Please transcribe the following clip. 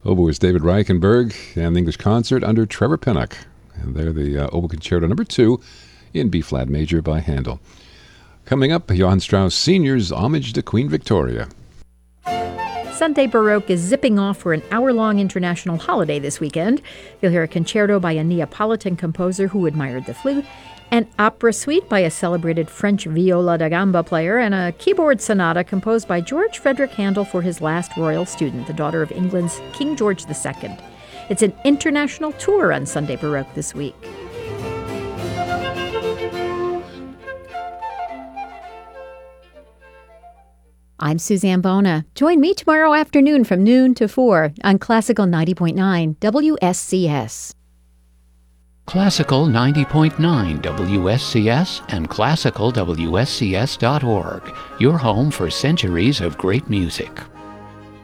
Oboist David Reichenberg and the English Concert under Trevor Pinnock. And they're the Oboe Concerto number 2 in B-flat major by Handel. Coming up, Johann Strauss Sr.'s Homage to Queen Victoria. Sunday Baroque is zipping off for an hour-long international holiday this weekend. You'll hear a concerto by a Neapolitan composer who admired the flute, an opera suite by a celebrated French viola da gamba player, and a keyboard sonata composed by George Frederick Handel for his last royal student, the daughter of England's King George II. It's an international tour on Sunday Baroque this week. I'm Suzanne Bona. Join me tomorrow afternoon from noon to 4 on Classical 90.9 WSCS. Classical 90.9 WSCS and classicalwscs.org, your home for centuries of great music.